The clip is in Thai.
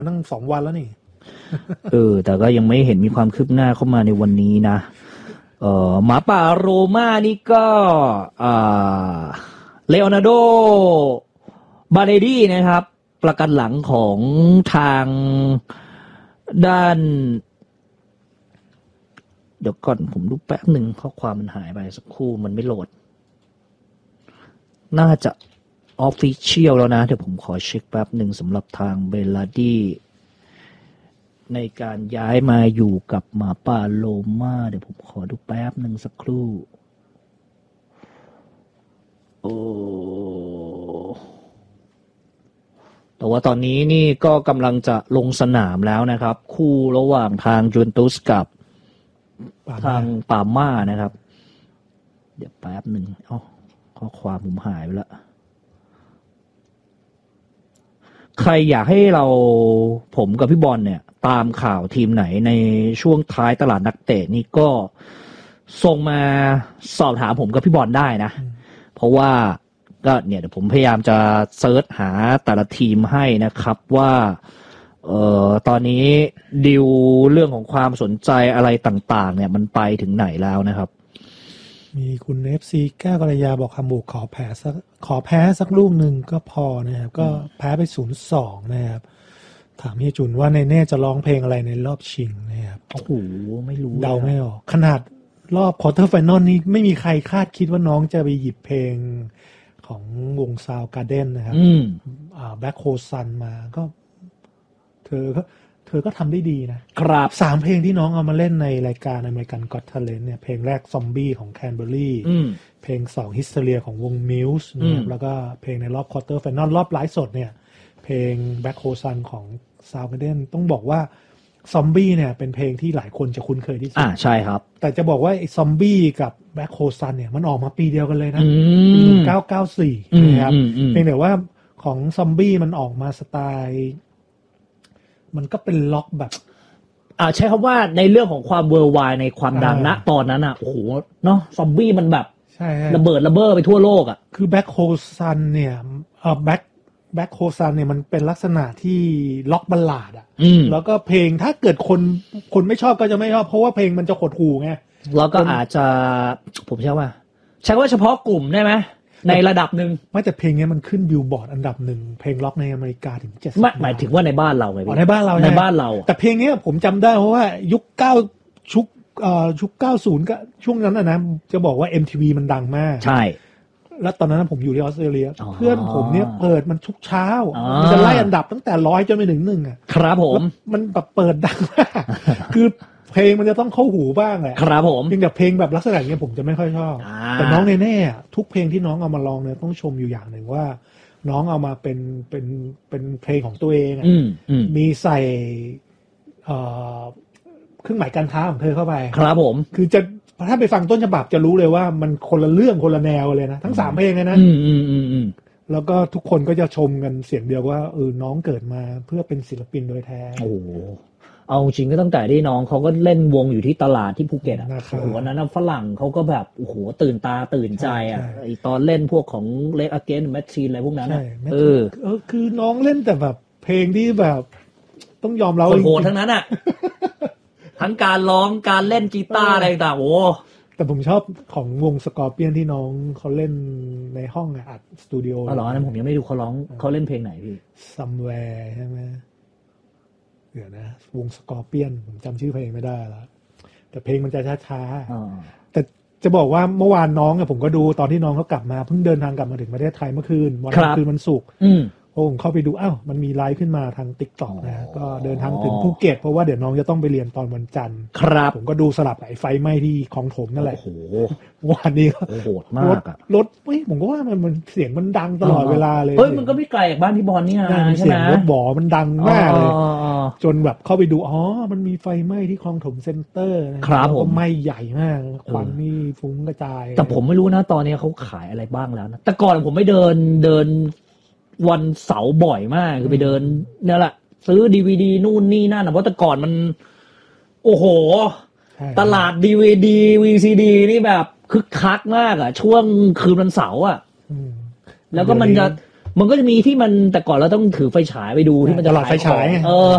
ตั้ง2 วันแล้วนี่แต่ก็ยังไม่เห็นมีความคืบหน้าเข้ามาในวันนี้นะหมาป่าโรม่านี่ก็เลโอนาร์โดบาเรดี้นะครับประกันหลังของทางด้านเดี๋ยวก่อนผมดูแป๊บหนึ่งข้อความมันหายไปสักครู่มันไม่โหลดน่าจะออฟฟิเชียลแล้วนะเดี๋ยวผมขอเช็คแป๊บหนึ่งสำหรับทางเบลลาดี้ในการย้ายมาอยู่กับหมาป่าโลม่าเดี๋ยวผมขอดูแป๊บหนึ่งสักครู่แต่ว่าตอนนี้นี่ก็กำลังจะลงสนามแล้วนะครับคู่ระหว่างทางจูเวนตุสกับทางปาม่านะครับเดี๋ยวแป๊บหนึ่งข้อความผมหายไปแล้วใครอยากให้ผมกับพี่บอลเนี่ยตามข่าวทีมไหนในช่วงท้ายตลาดนักเตะนี่ก็ส่งมาสอบถามผมกับพี่บอลได้นะเพราะว่าก็เนี่ยเดี๋ยวผมพยายามจะเซิร์ชหาแต่ละทีมให้นะครับว่าตอนนี้ดิวเรื่องของความสนใจอะไรต่างๆเนี่ยมันไปถึงไหนแล้วนะครับมีคุณ FC แก้วกัลยาบอกคำบุกขอแพ้สักลูกหนึ่งก็พอนะครับก็แพ้ไป 0-2 นะครับถามเฮียจุนว่าในเน่จะร้องเพลงอะไรในรอบชิงนะครับโอ้โหไม่รู้เดาไม่ออกขนาดรอบควอเตอร์ไฟนอลนี้ไม่มีใครคาดคิดว่าน้องจะไปหยิบเพลงของวงซาวการ์เด้นนะครับแบ็คโฮซันมาก็เธอก็ทำได้ดีนะครับ3เพลงที่น้องเอามาเล่นในรายการ American Got Talent เนี่ยเพลงแรกซอมบี้ของแคนเบอร์รี่เพลง2ฮิสเทเรียของวงมิวส์นะครับแล้วก็เพลงในรอบควอเตอร์ไฟนอลรอบไลฟ์สดเนี่ยเพลงแบ็คโฮซันของซาวการ์เด้นต้องบอกว่าซอมบี้เนี่ยเป็นเพลงที่หลายคนจะคุ้นเคยที่สุดใช่ครับแต่จะบอกว่าไอ้ซอมบี้กับแบ็คโฮซันเนี่ยมันออกมาปีเดียวกันเลยนะปี1994นะครับเพียงแต่ว่าของซอมบี้มันออกมาสไตล์มันก็เป็นล็อกแบบใช้คำว่าในเรื่องของความเวอร์ไวในความดังณตอนนั้นโอ้โหเนาะซอมบี้มันแบบระเบิดระเบ้อไปทั่วโลกคือแบ็คโฮซันเนี่ยแบ็คโฮซันเนี่ยมันเป็นลักษณะที่ล็อกบัลลาดแล้วก็เพลงถ้าเกิดคนไม่ชอบก็จะไม่ชอบเพราะว่าเพลงมันจะขดหูไงแล้วก็อาจจะผมใช้ว่าเฉพาะกลุ่มได้ไหมในระดับหนึ่งไม่แต่เพลงนี้มันขึ้นบิลบอร์ดอันดับ1เพลงล็อกในอเมริกาถึง70 หมายถึงว่าในบ้านเราไงพี่ในบ้านเราแต่เพลงนี้ผมจำได้เพราะว่ายุค90ก็ช่วงนั้นนะจะบอกว่า MTV มันดังมากใช่แล้วตอนนั้นผมอยู่ที่ออสเตรเลียเพื่อนผมเนี่ยเปิดมันทุกเช้ามันจะไล่อันดับตั้งแต่100จนไปถึง1 ครับผมมันแบบเปิดดังมากคือเพลงมันจะต้องเข้าหูบ้างแหละครับผมเพียงแต่เพลงแบบลักษณะนี้ผมจะไม่ค่อยชอบแต่น้องแน่ๆทุกเพลงที่น้องเอามาร้องเนี่ยต้องชมอยู่อย่างหนึ่งว่าน้องเอามาเป็นเพลงของตัวเองมีใส่เครื่องหมายการค้าของเธอเข้าไปครับผมคือจะถ้าไปฟังต้นฉบับจะรู้เลยว่ามันคนละเรื่องคนละแนวเลยนะทั้ง3เพลงเลยนะแล้วก็ทุกคนก็จะชมกันเสียงเดียวว่าน้องเกิดมาเพื่อเป็นศิลปินโดยแท้โอ้เอาจริงก็ตั้งแต่ที่น้องเขาก็เล่นวงอยู่ที่ตลาดที่ภูเก็ตโอ้โหวันนั้นฝรั่งเขาก็แบบโอ้โหตื่นตาตื่นใจไอตอนเล่นพวกของ Red Against the Machine อะไรพวกนั้นคือน้องเล่นแต่แบบเพลงที่แบบต้องยอมเราโหดทั้งนั้นทั้งการร้องการเล่นกีตาร์อะไรต่างโอ้แต่ผมชอบของวงสกอร์เปียนที่น้องเขาเล่นในห้องอัดสตูดิโออ๋อเหรอนั้นผมยังไม่ดูเขาเล่นเพลงไหนพี่ Somewhere ใช่ไหมเดี๋ยวนะวงสกอร์เปียนผมจำชื่อเพลงไม่ได้แล้วแต่เพลงมันจะช้าๆแต่จะบอกว่าเมื่อวานน้องผมก็ดูตอนที่น้องเขากลับมาเพิ่งเดินทางกลับมาถึงประเทศไทยเมื่อคืนวันศุกร์ผมเข้าไปดูมันมีไลฟ์ขึ้นมาทาง TikTok นะก็เดินทางถึงภูเก็ตเพราะว่าเดี๋ยวน้องจะต้องไปเรียนตอนวันจันทร์ครับผมก็ดูสลับกับไอ้ไฟไหม้ที่คลองถมนั่นแหละโอ้โหวันนี้ก็โหดมากรถผมก็ว่ามันเสียงมันดังตลอดเวลาเลยมันก็ไม่ไกลจากบ้านพี่บอลนี่นะใช่ไหมเสียงรถบ่อมันดังมากเลยจนแบบเข้าไปดูมันมีไฟไหม้ที่คลองถมเซ็นเตอร์นะครับผมไหม้ใหญ่มากควันนี่ฟุ้งกระจายแต่ผมไม่รู้นะตอนนี้เขาขายอะไรบ้างแล้วนะแต่ก่อนผมไม่เดินวันเสาร์บ่อยมากคือไปเดินเนี่ยแหละซื้อ DVD นู่นนี่นั่นเพราะแต่ก่อนมันโอ้โหตลาด DVD VCD นี่แบบคึกคักมากช่วงคืนวันเสาร์แล้วก็มันก็จะมีที่มันแต่ก่อนเราต้องถือไฟฉายไปดูที่มันจะหลอดไฟฉาย